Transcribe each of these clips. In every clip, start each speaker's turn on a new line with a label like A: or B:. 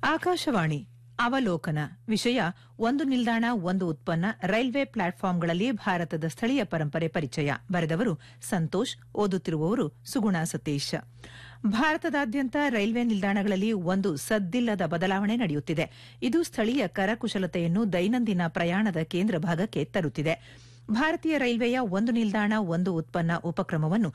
A: ಆಕಾಶವಾಣಿ ಅವಲೋಕನ ವಿಷಯ ಒಂದು ನಿಲ್ದಾಣ ಒಂದು ಉತ್ಪನ್ನ ರೈಲ್ವೆ ಪ್ಲಾಟ್ಫಾರ್ಮ್ಗಳಲ್ಲಿ ಭಾರತದ ಸ್ಥಳೀಯ ಪರಂಪರೆ ಪರಿಚಯ ಬರೆದವರು ಸಂತೋಷ್ ಓದುತ್ತಿರುವವರು ಸುಗುಣ ಸತೀಶ್. ಭಾರತದಾದ್ಯಂತ ರೈಲ್ವೆ ನಿಲ್ದಾಣಗಳಲ್ಲಿ ಒಂದು ಸದ್ದಿಲ್ಲದ ಬದಲಾವಣೆ ನಡೆಯುತ್ತಿದೆ. ಇದು ಸ್ಥಳೀಯ ಕರಕುಶಲತೆಯನ್ನು ದೈನಂದಿನ ಪ್ರಯಾಣದ ಕೇಂದ್ರ ಭಾಗಕ್ಕೆ ತರುತ್ತಿದೆ. ಭಾರತೀಯ ರೈಲ್ವೆಯ ಒಂದು ನಿಲ್ದಾಣ ಒಂದು ಉತ್ಪನ್ನ ಉಪಕ್ರಮವನ್ನು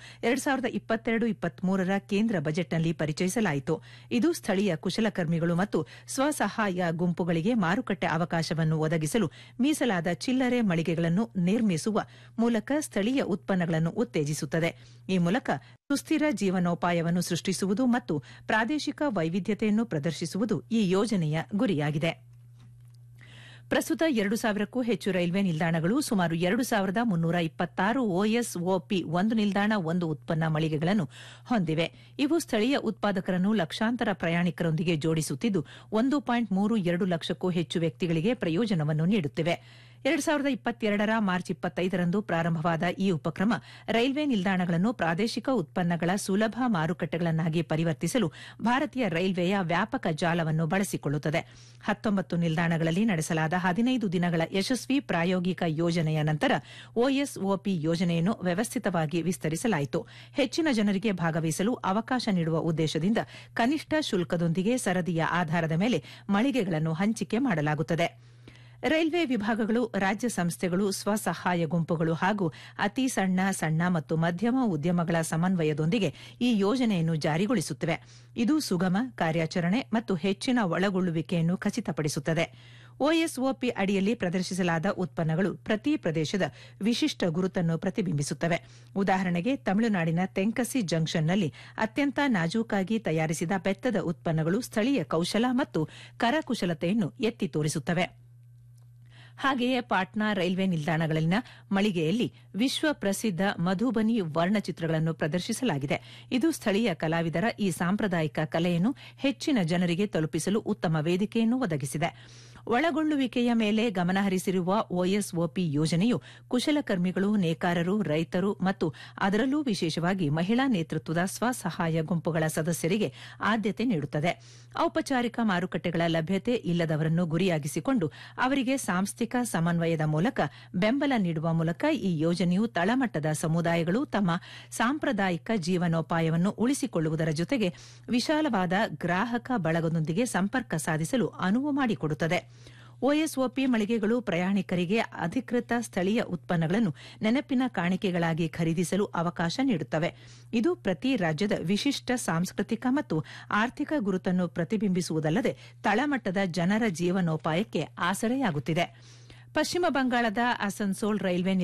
A: 2022-23ರ ಕೇಂದ್ರ ಬಜೆಟ್ನಲ್ಲಿ ಪರಿಚಯಿಸಲಾಯಿತು. ಇದು ಸ್ಥಳೀಯ ಕುಶಲಕರ್ಮಿಗಳು ಮತ್ತು ಸ್ವಸಹಾಯ ಗುಂಪುಗಳಿಗೆ ಮಾರುಕಟ್ಟೆ ಅವಕಾಶವನ್ನು ಒದಗಿಸಲು ಮೀಸಲಾದ ಚಿಲ್ಲರೆ ಮಳಿಗೆಗಳನ್ನು ನಿರ್ಮಿಸುವ ಮೂಲಕ ಸ್ಥಳೀಯ ಉತ್ಪನ್ನಗಳನ್ನು ಉತ್ತೇಜಿಸುತ್ತದೆ. ಈ ಮೂಲಕ ಸುಸ್ಥಿರ ಜೀವನೋಪಾಯವನ್ನು ಸೃಷ್ಟಿಸುವುದು ಮತ್ತು ಪ್ರಾದೇಶಿಕ ವೈವಿಧ್ಯತೆಯನ್ನು ಪ್ರದರ್ಶಿಸುವುದು ಈ ಯೋಜನೆಯ ಗುರಿಯಾಗಿದೆ. ಪ್ರಸ್ತುತ 2,000ಕ್ಕೂ ಹೆಚ್ಚು ರೈಲ್ವೆ ನಿಲ್ದಾಣಗಳು ಸುಮಾರು 2,326 OSOP ಒಂದು ನಿಲ್ದಾಣ ಒಂದು ಉತ್ಪನ್ನ ಮಳಿಗೆಗಳನ್ನು ಹೊಂದಿವೆ. ಇವು ಸ್ಥಳೀಯ ಉತ್ಪಾದಕರನ್ನು ಲಕ್ಷಾಂತರ ಪ್ರಯಾಣಿಕರೊಂದಿಗೆ ಜೋಡಿಸುತ್ತಿದ್ದು 1.32 ಲಕ್ಷಕ್ಕೂ ಹೆಚ್ಚು ವ್ಯಕ್ತಿಗಳಿಗೆ ಪ್ರಯೋಜನವನ್ನು ನೀಡುತ್ತಿವೆ. 2022ರ ಮಾರ್ಚ್ 25ರಂದು ಪ್ರಾರಂಭವಾದ ಈ ಉಪಕ್ರಮ ರೈಲ್ವೆ ನಿಲ್ದಾಣಗಳನ್ನು ಪ್ರಾದೇಶಿಕ ಉತ್ಪನ್ನಗಳ ಸುಲಭ ಮಾರುಕಟ್ಟೆಗಳನ್ನಾಗಿ ಪರಿವರ್ತಿಸಲು ಭಾರತೀಯ ರೈಲ್ವೆಯ ವ್ಯಾಪಕ ಜಾಲವನ್ನು ಬಳಸಿಕೊಳ್ಳುತ್ತದೆ. 19 ನಿಲ್ದಾಣಗಳಲ್ಲಿ ನಡೆಸಲಾದ 15 ದಿನಗಳ ಯಶಸ್ವಿ ಪ್ರಾಯೋಗಿಕ ಯೋಜನೆಯ ನಂತರ OSOP ಯೋಜನೆಯನ್ನು ವ್ಯವಸ್ಥಿತವಾಗಿ ವಿಸ್ತರಿಸಲಾಯಿತು. ಹೆಚ್ಚಿನ ಜನರಿಗೆ ಭಾಗವಹಿಸಲು ಅವಕಾಶ ನೀಡುವ ಉದ್ದೇಶದಿಂದ ಕನಿಷ್ಠ ಶುಲ್ಕದೊಂದಿಗೆ ಸರದಿಯ ಆಧಾರದ ಮೇಲೆ ಮಳಿಗೆಗಳನ್ನು ಹಂಚಿಕೆ ಮಾಡಲಾಗುತ್ತದೆ. ರೈಲ್ವೆ ವಿಭಾಗಗಳು, ರಾಜ್ಯ ಸಂಸ್ಥೆಗಳು, ಸ್ವಸಹಾಯ ಗುಂಪುಗಳು ಹಾಗೂ ಅತಿ ಸಣ್ಣ ಮತ್ತು ಮಧ್ಯಮ ಉದ್ಯಮಗಳ ಸಮನ್ವಯದೊಂದಿಗೆ ಈ ಯೋಜನೆಯನ್ನು ಜಾರಿಗೊಳಿಸುತ್ತಿವೆ. ಇದು ಸುಗಮ ಕಾರ್ಯಾಚರಣೆ ಮತ್ತು ಹೆಚ್ಚಿನ ಒಳಗೊಳ್ಳುವಿಕೆಯನ್ನು ಖಚಿತಪಡಿಸುತ್ತದೆ. OSOP ಅಡಿಯಲ್ಲಿ ಪ್ರದರ್ಶಿಸಲಾದ ಉತ್ಪನ್ನಗಳು ಪ್ರತಿ ಪ್ರದೇಶದ ವಿಶಿಷ್ಟ ಗುರುತನ್ನು ಪ್ರತಿಬಿಂಬಿಸುತ್ತವೆ. ಉದಾಹರಣೆಗೆ, ತಮಿಳುನಾಡಿನ ತೆಂಕಸಿ ಜಂಕ್ಷನ್ನಲ್ಲಿ ಅತ್ಯಂತ ನಾಜೂಕಾಗಿ ತಯಾರಿಸಿದ ಬೆತ್ತದ ಉತ್ಪನ್ನಗಳು ಸ್ಥಳೀಯ ಕೌಶಲ ಮತ್ತು ಕರಕುಶಲತೆಯನ್ನು ಎತ್ತಿ ತೋರಿಸುತ್ತವೆ. ಹಾಗೆಯೇ ಪಾಟ್ನಾ ರೈಲ್ವೆ ನಿಲ್ದಾಣಗಳಲ್ಲಿನ ಮಳಿಗೆಯಲ್ಲಿ ವಿಶ್ವ ಪ್ರಸಿದ್ಧ ಮಧುಬನಿ ವರ್ಣಚಿತ್ರಗಳನ್ನು ಪ್ರದರ್ಶಿಸಲಾಗಿದೆ. ಇದು ಸ್ಥಳೀಯ ಕಲಾವಿದರ ಈ ಸಾಂಪ್ರದಾಯಿಕ ಕಲೆಯನ್ನು ಹೆಚ್ಚಿನ ಜನರಿಗೆ ತಲುಪಿಸಲು ಉತ್ತಮ ವೇದಿಕೆಯನ್ನು ಒದಗಿಸಿದೆ. ಒಳಗೊಳ್ಳುವಿಕೆಯ ಮೇಲೆ ಗಮನಹರಿಸಿರುವ OSOP ಯೋಜನೆಯು ಕುಶಲಕರ್ಮಿಗಳು, ನೇಕಾರರು, ರೈತರು ಮತ್ತು ಅದರಲ್ಲೂ ವಿಶೇಷವಾಗಿ ಮಹಿಳಾ ನೇತೃತ್ವದ ಸ್ವಸಹಾಯ ಗುಂಪುಗಳ ಸದಸ್ಯರಿಗೆ ಆದ್ಯತೆ ನೀಡುತ್ತದೆ. ಔಪಚಾರಿಕ ಮಾರುಕಟ್ಟೆಗಳ ಲಭ್ಯತೆ ಇಲ್ಲದವರನ್ನು ಗುರಿಯಾಗಿಸಿಕೊಂಡು ಅವರಿಗೆ ಸಾಂಸ್ಥಿಕ ಸಮನ್ವಯದ ಮೂಲಕ ಬೆಂಬಲ ನೀಡುವ ಮೂಲಕ ಈ ಯೋಜನೆಯು ತಳಮಟ್ಟದ ಸಮುದಾಯಗಳು ತಮ್ಮ ಸಾಂಪ್ರದಾಯಿಕ ಜೀವನೋಪಾಯವನ್ನು ಉಳಿಸಿಕೊಳ್ಳುವುದರ ಜೊತೆಗೆ ವಿಶಾಲವಾದ ಗ್ರಾಹಕ ಬಳಗದೊಂದಿಗೆ ಸಂಪರ್ಕ ಸಾಧಿಸಲು ಅನುವು ಮಾಡಿಕೊಡುತ್ತದೆ. OSOP ಮಳಿಗೆಗಳು ಪ್ರಯಾಣಿಕರಿಗೆ ಅಧಿಕೃತ ಸ್ಥಳೀಯ ಉತ್ಪನ್ನಗಳನ್ನು ನೆನಪಿನ ಕಾಣಿಕೆಗಳಾಗಿ ಖರೀದಿಸಲು ಅವಕಾಶ ನೀಡುತ್ತವೆ. ಇದು ಪ್ರತಿ ರಾಜ್ಯದ ವಿಶಿಷ್ಟ ಸಾಂಸ್ಕೃತಿಕ ಮತ್ತು ಆರ್ಥಿಕ ಗುರುತನ್ನು ಪ್ರತಿಬಿಂಬಿಸುವುದಲ್ಲದೆ ತಳಮಟ್ಟದ ಜನರ ಜೀವನೋಪಾಯಕ್ಕೆ ಆಸರೆಯಾಗುತ್ತಿದೆ. ಪಶ್ಚಿಮ ಬಂಗಾಳದ ಅಸನ್ಸೋಲ್ ರೈಲ್ವೆ